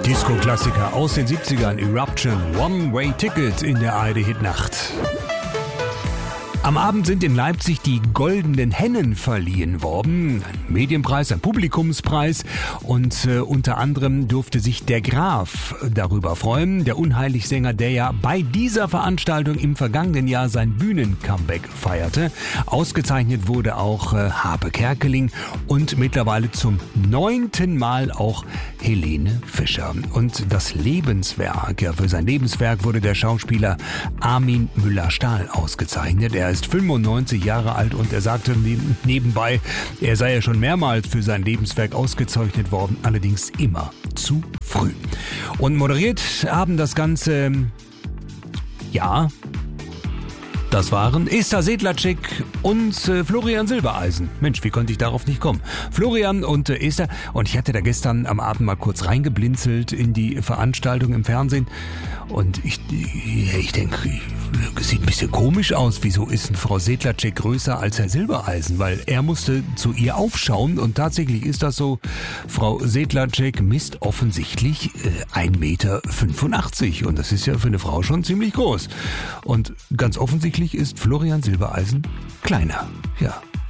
Disco-Klassiker aus den 70ern, Eruption, One-Way-Ticket in der ARD-Hitnacht. Am Abend sind in Leipzig die Goldenen Hennen verliehen worden. Ein Medienpreis, ein Publikumspreis. Und unter anderem durfte sich der Graf darüber freuen. Der Unheiligsänger, der ja bei dieser Veranstaltung im vergangenen Jahr sein Bühnen-Comeback feierte. Ausgezeichnet wurde auch Harpe Kerkeling und mittlerweile zum 9. Mal auch Helene Fischer. Und das Lebenswerk, ja, für sein Lebenswerk wurde der Schauspieler Armin Müller-Stahl ausgezeichnet. Er ist 95 Jahre alt und er sagte nebenbei, er sei ja schon mehrmals für sein Lebenswerk ausgezeichnet worden, allerdings immer zu früh. Und moderiert haben das Ganze, ja, das waren Esther Sedlacek und Florian Silbereisen. Mensch, wie konnte ich darauf nicht kommen? Florian und Esther. Und ich hatte da gestern am Abend mal kurz reingeblinzelt in die Veranstaltung im Fernsehen. Und ich denke, es sieht ein bisschen komisch aus. Wieso ist denn Frau Sedlacek größer als Herr Silbereisen? Weil er musste zu ihr aufschauen. Und tatsächlich ist das so. Frau Sedlacek misst offensichtlich 1,85 Meter. Und das ist ja für eine Frau schon ziemlich groß. Und ganz offensichtlich ist Florian Silbereisen kleiner. Ja.